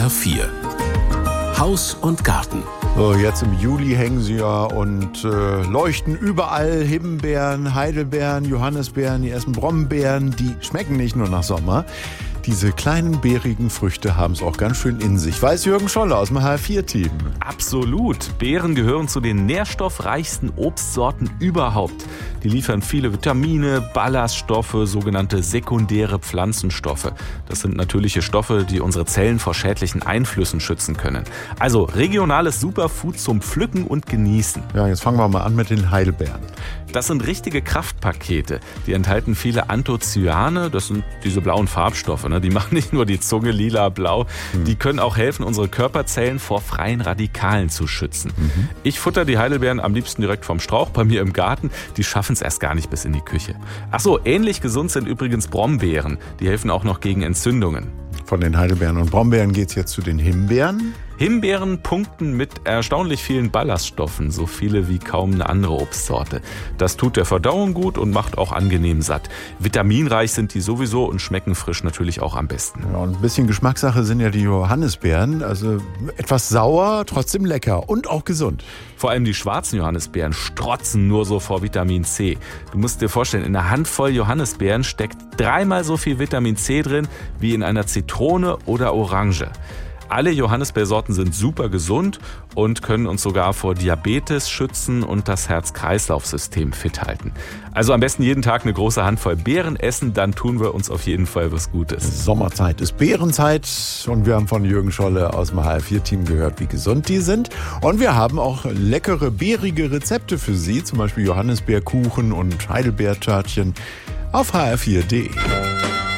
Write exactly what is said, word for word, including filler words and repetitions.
R vier. Haus und Garten. So, jetzt im Juli hängen sie ja und äh, leuchten überall. Himbeeren, Heidelbeeren, Johannisbeeren, die essen Brombeeren. Die schmecken nicht nur nach Sommer. Diese kleinen beerigen Früchte haben es auch ganz schön in sich. Weiß Jürgen Scholle aus dem H R vier Team. Absolut. Beeren gehören zu den nährstoffreichsten Obstsorten überhaupt. Die liefern viele Vitamine, Ballaststoffe, sogenannte sekundäre Pflanzenstoffe. Das sind natürliche Stoffe, die unsere Zellen vor schädlichen Einflüssen schützen können. Also regionales Superfood zum Pflücken und Genießen. Ja, jetzt fangen wir mal an mit den Heidelbeeren. Das sind richtige Kraftpakete. Die enthalten viele Anthocyane, das sind diese blauen Farbstoffe. Ne? Die machen nicht nur die Zunge lila-blau, hm. die können auch helfen, unsere Körperzellen vor freien Radikalen zu schützen. Mhm. Ich futter die Heidelbeeren am liebsten direkt vom Strauch bei mir im Garten. Die schaffen es erst gar nicht bis in die Küche. Ach so, ähnlich gesund sind übrigens Brombeeren. Die helfen auch noch gegen Entzündungen. Von den Heidelbeeren und Brombeeren geht es jetzt zu den Himbeeren. Himbeeren punkten mit erstaunlich vielen Ballaststoffen, so viele wie kaum eine andere Obstsorte. Das tut der Verdauung gut und macht auch angenehm satt. Vitaminreich sind die sowieso und schmecken frisch natürlich auch am besten. Ja, und ein bisschen Geschmackssache sind ja die Johannisbeeren. Also etwas sauer, trotzdem lecker und auch gesund. Vor allem die schwarzen Johannisbeeren strotzen nur so vor Vitamin C. Du musst dir vorstellen, in einer Handvoll Johannisbeeren steckt dreimal so viel Vitamin C drin wie in einer Zitrone oder Orange. Alle Johannisbeersorten sind super gesund und können uns sogar vor Diabetes schützen und das Herz-Kreislauf-System fit halten. Also am besten jeden Tag eine große Handvoll Beeren essen, dann tun wir uns auf jeden Fall was Gutes. Sommerzeit ist Beerenzeit und wir haben von Jürgen Scholle aus dem H R vier Team gehört, wie gesund die sind. Und wir haben auch leckere, beerige Rezepte für Sie, zum Beispiel Johannisbeerkuchen und Heidelbeertörtchen auf h r vier punkt d e.